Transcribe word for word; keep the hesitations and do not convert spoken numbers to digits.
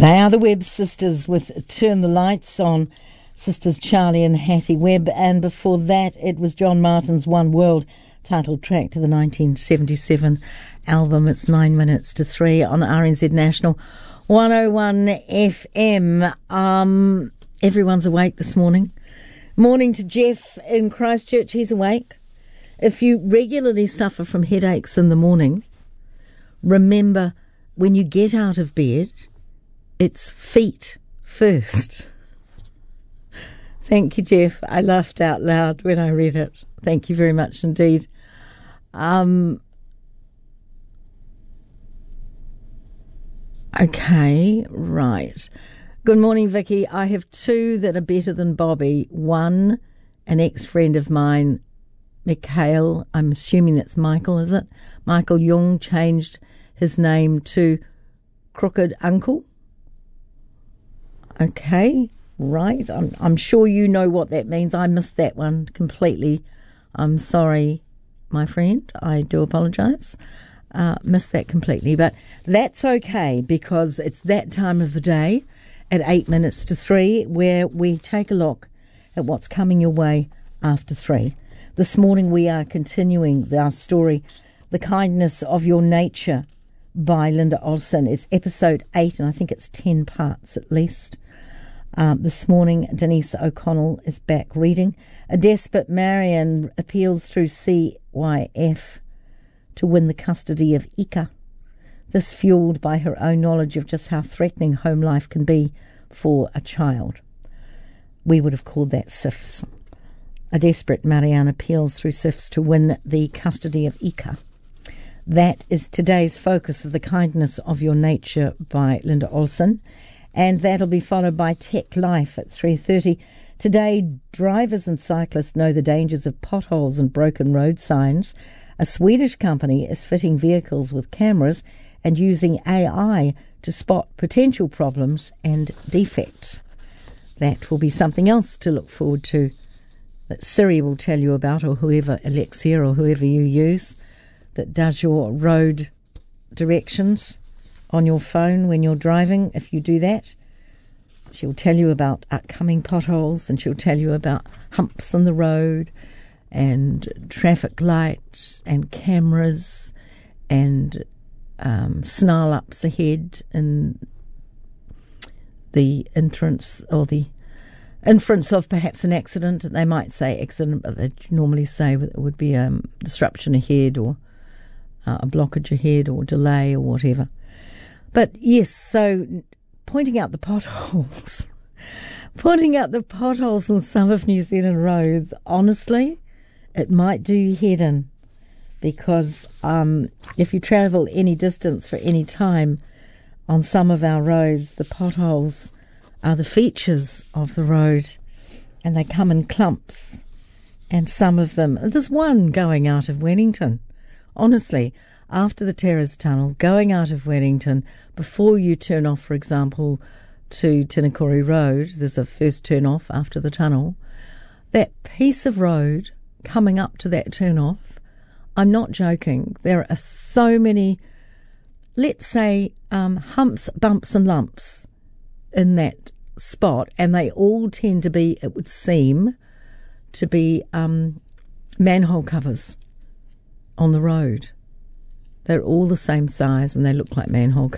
They are the Webb sisters with Turn the Lights On, sisters Charlie and Hattie Webb, and before that it was John Martin's One World, title track to the nineteen seventy-seven album. It's nine minutes to three on R N Z National one oh one F M. Um, everyone's awake this morning. Morning to Jeff in Christchurch, he's awake. If you regularly suffer from headaches in the morning, remember when you get out of bed, it's feet first. Thank you, Jeff. I laughed out loud when I read it. Thank you very much indeed. Um, okay, right. Good morning, Vicky. I have two that are better than Bobby. One, an ex-friend of mine, Mikhail, I'm assuming that's Michael, is it? Michael Jung changed his name to Crooked Uncle. Okay, right. I'm, I'm sure you know what that means. I missed that one completely. I'm sorry, my friend. I do apologise. Uh, missed that completely. But that's okay, because it's that time of the day at eight minutes to three where we take a look at what's coming your way after three. This morning we are continuing our story, The Kindness of Your Nature by Linda Olson. It's episode eight, and I think it's ten parts at least. Um, this morning, Denise O'Connell is back reading. A desperate Marion appeals through C Y F to win the custody of Ika. This fueled by her own knowledge of just how threatening home life can be for a child. We would have called that S I Fs. A desperate Marianne appeals through S I Fs to win the custody of Ika. That is today's focus of The Kindness of Your Nature by Linda Olson. And that'll be followed by Tech Life at three thirty. Today, drivers and cyclists know the dangers of potholes and broken road signs. A Swedish company is fitting vehicles with cameras and using A I to spot potential problems and defects. That will be something else to look forward to that Siri will tell you about, or whoever, Alexia or whoever you use, that does your road directions on your phone when you're driving. If you do that, she'll tell you about upcoming potholes, and she'll tell you about humps in the road and traffic lights and cameras and um, snarl ups ahead and the entrance or the inference of perhaps an accident. They might say accident, but they normally say it would be a um, disruption ahead, or uh, a blockage ahead, or delay, or whatever. But yes, so pointing out the potholes, pointing out the potholes on some of New Zealand roads, honestly, it might do you head in, because um, if you travel any distance for any time on some of our roads, the potholes are the features of the road, and they come in clumps. And some of them, there's one going out of Wellington, honestly, after the Terrace Tunnel, going out of Wellington, before you turn off, for example, to Tinakori Road, there's a first turn off after the tunnel. That piece of road coming up to that turn off, I'm not joking, there are so many, let's say, um, humps, bumps and lumps in that spot, and they all tend to be, it would seem, to be um, manhole covers on the road. They're all the same size and they look like manhole covers.